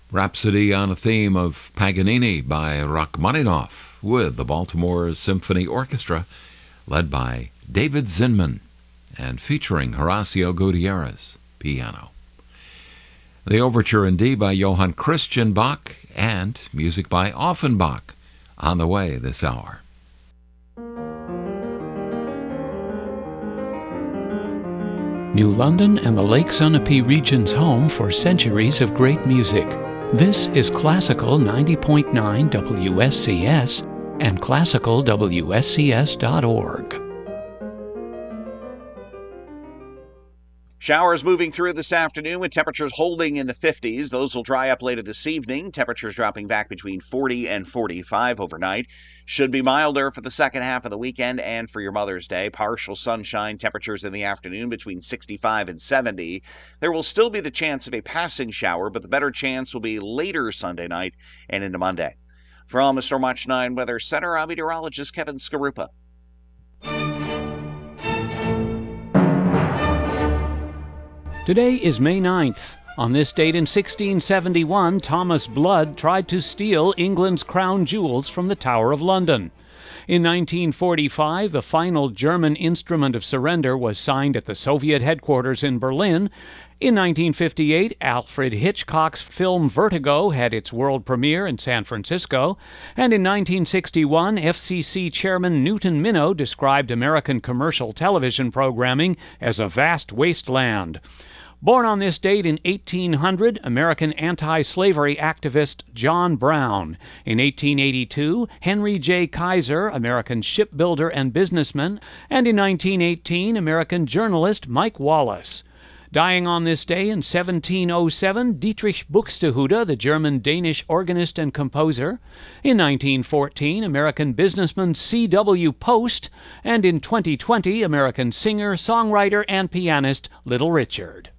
Rhapsody on a theme of Paganini by Rachmaninoff with the Baltimore Symphony Orchestra led by David Zinman and featuring Horacio Gutierrez, piano. The Overture in D by Johann Christian Bach and music by Offenbach on the way this hour. New London and the Lake Sunapee region's home for centuries of great music. This is Classical 90.9 WSCS and classicalwscs.org. Showers moving through this afternoon with temperatures holding in the 50s. Those will dry up later this evening. Temperatures dropping back between 40 and 45 overnight. Should be milder for the second half of the weekend and for your Mother's Day. Partial sunshine, temperatures in the afternoon between 65 and 70. There will still be the chance of a passing shower, but the better chance will be later Sunday night and into Monday. From the Stormwatch 9 Weather Center, I'm meteorologist Kevin Skarupa. Today is May 9th. On this date in 1671, Thomas Blood tried to steal England's crown jewels from the Tower of London. In 1945, the final German instrument of surrender was signed at the Soviet headquarters in Berlin. In 1958, Alfred Hitchcock's film Vertigo had its world premiere in San Francisco. And in 1961, FCC Chairman Newton Minow described American commercial television programming as a vast wasteland. Born on this date in 1800, American anti-slavery activist John Brown. In 1882, Henry J. Kaiser, American shipbuilder and businessman. And in 1918, American journalist Mike Wallace. Dying on this day in 1707, Dietrich Buxtehude, the German-Danish organist and composer. In 1914, American businessman C.W. Post. And in 2020, American singer, songwriter, and pianist Little Richard.